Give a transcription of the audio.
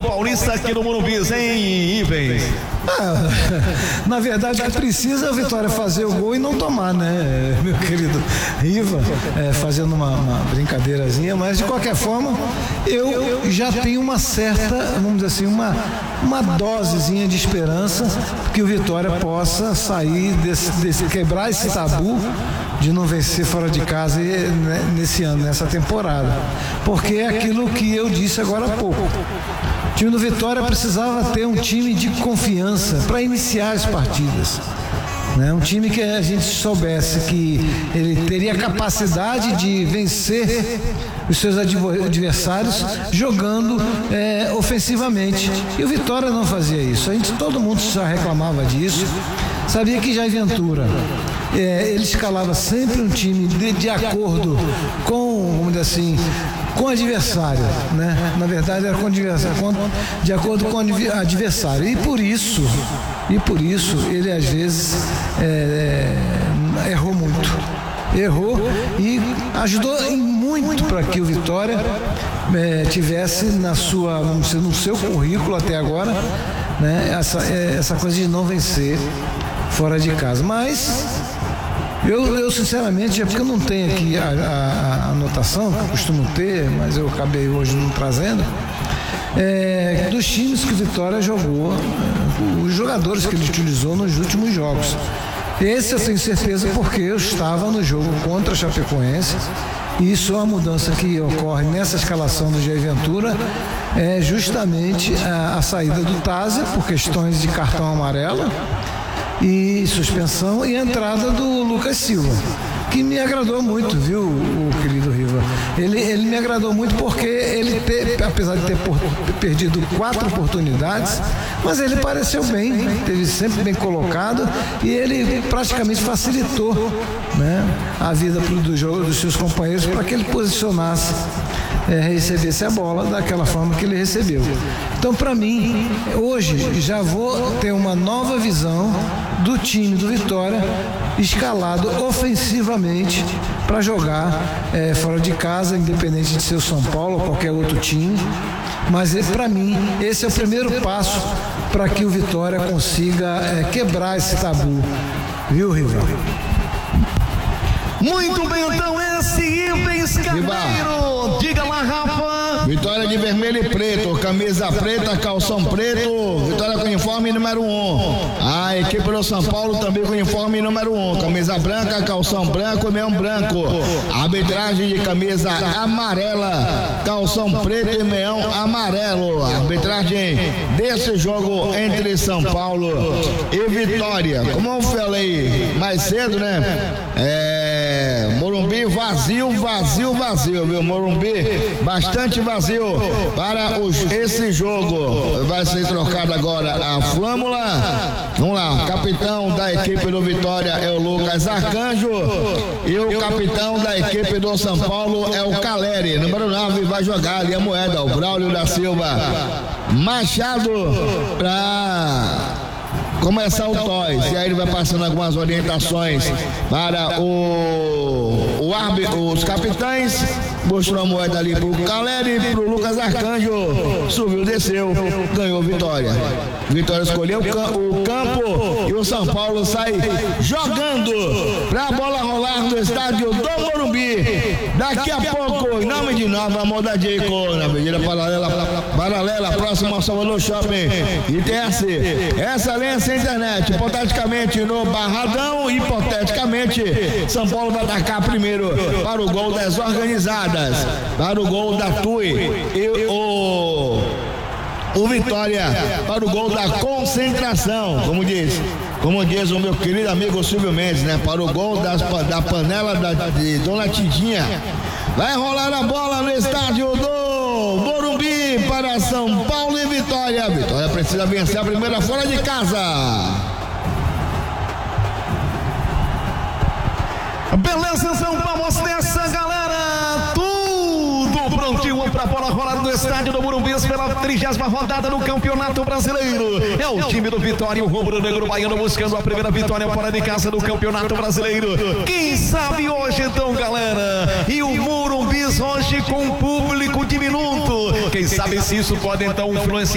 Paulista aqui no Morumbi, hein, Ivens? Na verdade, o que precisa é a Vitória fazer o gol e não tomar, né, meu querido Riva, fazendo uma brincadeirazinha, mas de qualquer forma, eu já tenho uma certa, vamos dizer assim, uma dosezinha de esperança que o Vitória possa sair quebrar esse tabu de não vencer fora de casa nesse ano, nessa temporada, porque é aquilo que eu disse agora há pouco. O time do Vitória precisava ter um time de confiança para iniciar as partidas, né? Um time que a gente soubesse que ele teria capacidade de vencer os seus adversários jogando ofensivamente. E o Vitória não fazia isso. Todo mundo já reclamava disso. Sabia que Jair Ventura ele escalava sempre um time de acordo com, vamos dizer assim, com o adversário, né? Na verdade era com o adversário, de acordo com o adversário. E por isso ele às vezes errou muito. Errou e ajudou muito para que o Vitória tivesse no seu currículo até agora, né? Essa coisa de não vencer fora de casa. Mas eu sinceramente, é porque eu não tenho aqui a anotação, que eu costumo ter, mas eu acabei hoje não trazendo, dos times que o Vitória jogou, os jogadores que ele utilizou nos últimos jogos. Esse eu tenho certeza porque eu estava no jogo contra a Chapecoense, e isso é uma mudança que ocorre nessa escalação do Jair Ventura, é justamente a saída do Taza por questões de cartão amarelo e suspensão, e a entrada do Lucas Silva, que me agradou muito, viu, o querido Riva? Ele me agradou muito porque ele apesar de ter perdido 4 oportunidades, mas ele pareceu bem, teve sempre bem colocado, e ele praticamente facilitou, né, a vida dos seus companheiros para que ele posicionasse, recebesse a bola daquela forma que ele recebeu. Então, para mim, hoje já vou ter uma nova visão do time do Vitória escalado ofensivamente para jogar fora de casa, independente de ser o São Paulo ou qualquer outro time. Mas para mim esse é o primeiro passo para que o Vitória consiga quebrar esse tabu, viu, Rival? Muito bem, então esse Ivens Carneiro, diga lá, Rafa. Vitória de vermelho e preto, camisa preta, calção preto, Vitória com uniforme número 1. A equipe do São Paulo também com uniforme número 1, camisa branca, calção branco, meião branco. Arbitragem de camisa amarela, calção preto e meião amarelo. Arbitragem desse jogo entre São Paulo e Vitória. Como eu falei mais cedo, né? Morumbi vazio, viu? Morumbi bastante vazio para esse jogo. Vai ser trocado agora a flâmula. Vamos lá, capitão da equipe do Vitória é o Lucas Arcanjo e o capitão da equipe do São Paulo é o Caleri. Número 9 vai jogar ali a moeda, o Braulio da Silva Machado, para começar o toys, e aí ele vai passando algumas orientações para o árbitro, os capitães. Mostrou a moeda ali pro Caleri, pro Lucas Arcanjo, subiu, desceu, ganhou Vitória. Vitória escolheu o campo e o São Paulo sai jogando pra bola rolar no estádio do Morumbi. Daqui a pouco, em nome de Nova Moda Jeico, na medida paralela, próximo ao Salvador Shopping, ITS, Excelência Internet, hipoteticamente no Barradão, hipoteticamente, São Paulo vai atacar primeiro para o gol das organizadas, para o gol da TUI e o Vitória para o gol da concentração, como diz o meu querido amigo Silvio Mendes, né? Para o gol da panela de Dona Tidinha. Vai rolar a bola no estádio do Morumbi para São Paulo e Vitória. Vitória precisa vencer a primeira fora de casa. Beleza, São Paulo, nessa galera, tudo prontinho pra bola rolar no estádio do Morumbi pela 30ª rodada do Campeonato Brasileiro. É o time do Vitória, o rubro-negro baiano, buscando a primeira vitória fora de casa do Campeonato Brasileiro. Quem sabe hoje então, galera, e o Morumbi hoje com público diminuto, quem sabe se isso pode então influenciar